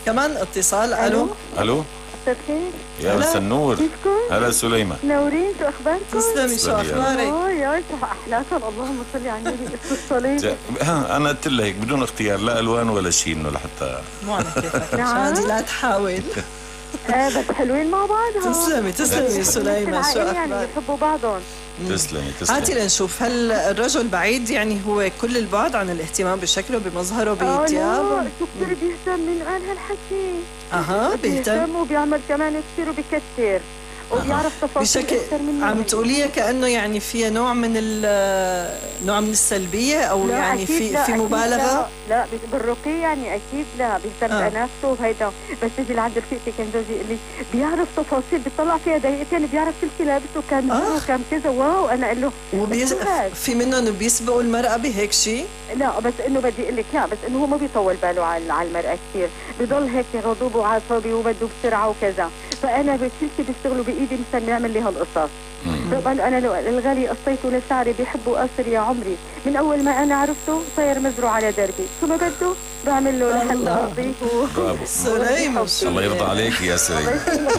كمان اتصال. الو الو مساء الخير. يا مساء النور. كيفكم؟ هلا سليمان. منورين، شو اخباركم؟ تسلمي، شو اخبارك؟ يا احلاكم، اللهم صل على النبي. اسم الصليب. انا قلت لها هيك بدون اختيار، لا الوان ولا شيء، انه لحتى مو على كيفك شادي، لا تحاول. بس حلوين مع بعض. تسلمي سليمان، شو اخبارك؟ يعني بيحبوا بعضهم. تسلمي. هاتي لنشوف، هل الرجل بعيد يعني هو كل البعد عن الاهتمام بشكله، بمظهره، بثيابه؟ لا، شو كثير بيهتم من قال هالحكي. بيهتم وبيعمل كمان كثير وبكثر وبيعرف تفاصيل اكثر مني. عم تقوليها كأنه يعني فيها نوع من السلبية او يعني في مبالغة؟ لا بالرقي يعني اكيد لا، بيهتم بنفسه وهيدا. بس بيجي لعند رفيقتي كان جوزي يقول لي بيعرف تفاصيل، بيطلع فيها دقيقتين بيعرف شو اللي لابسه كان وكان كذا. واو، انا اقول له في منهم بيسبقوا المرأة بهيك شيء؟ لا، بس انه بدي اقول لك لا، بس انه هو ما بيطول باله على المرأة كثير، بضل هيك غضوب وعصبي وبده بسرعة وكذا. فانا بكلتي بيشتغلوا بايدي مثلا نعمل لي هالقصص. طبعا انا لو الغالي قصيته لشعري بيحبوا قصر يا عمري، من اول ما انا عرفته صاير مزروع على دربي، شو ما بده بعمل له لحتى اقضيه. برافو سليمان، الله يرضى عليك يا سليمان.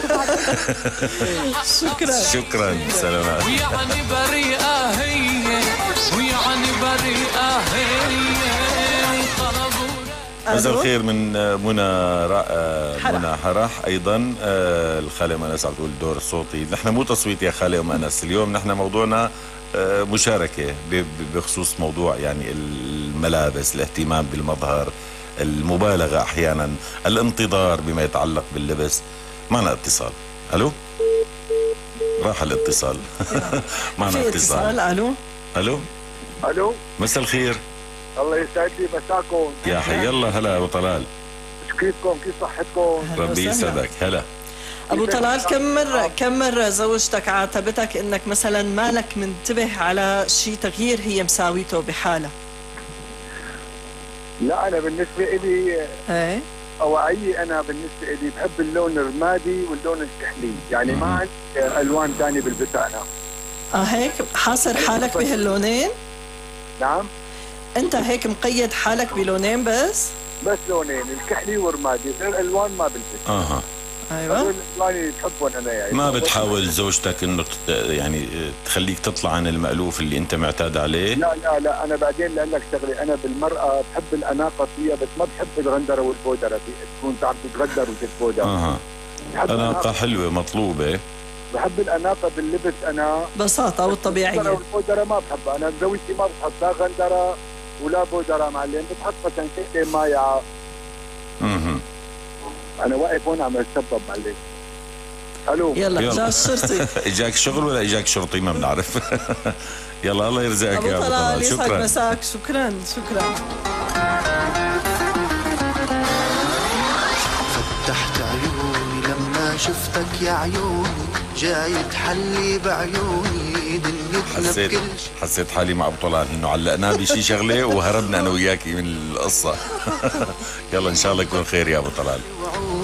شكرا سلامات. ويعني بريئة هي، ويعني بريئة هي. مساء الخير من منى حرح ايضا. الخالة ام انس عم تقول الدور الصوتي. نحن مو تصويت يا خالة ام انس، اليوم نحن موضوعنا مشاركة بخصوص موضوع يعني الملابس، الاهتمام بالمظهر، المبالغة احيانا، الانتظار بما يتعلق باللبس. معنا اتصال. الو، راح الاتصال. معنا اتصال. الو مساء الخير. الله يسعد لي مساكم. يا حي الله. هلا ابو طلال، كيفكم؟ كيف صحتكم؟ ربي يسعدك. هلا ابو طلال، كم مرة زوجتك عاتبتك انك مثلا مالك منتبه على شيء تغيير هي مساويته بحالها؟ لا، انا بالنسبه لي اوعي، انا بالنسبه لي بحب اللون الرمادي واللون الكحلي، يعني ما عندي الوان ثانيه بالبسها انا. هيك حاصر حالك بهاللونين؟ نعم. انت هيك مقيد حالك بلونين بس لونين، الكحلي والرمادي، غير الوان ما بلبس. ايوه، الوان بحبهم انا يعني. ما بتحاول زوجتك انه يعني تخليك تطلع عن المألوف اللي انت معتاد عليه؟ لا، انا بعدين لأقول لك شغله، انا بالمرأة بحب الاناقه فيها، بس ما بحب الغندره والبودره، تكون تعرف تتغدر وتتبودر. اناقه حلوه مطلوبه. بحب الاناقه باللبس، انا بساطه والطبيعيه. والبودره ما بحبها، انا زوجتي ما بتحط لا غندره ولا بودره معلم، بتحط مثلا كيكه مايعه. انا واقف هون عم اتسبب معلم. الو، يلا جاء الشرطي. اجاك شغل ولا اجاك شرطي ما بنعرف. يلا الله يرزقك يا ابو طلال. شكرا مساك. شكرا. فتحت عيوني لما شفتك يا عيوني، جاي تحلي بعيوني دنيتنا بكل شيء. حسيت حالي مع ابو طلال انه علقناه بشي شغله وهربنا انا وياكي من القصه. يلا ان شاء الله يكون خير يا ابو طلال.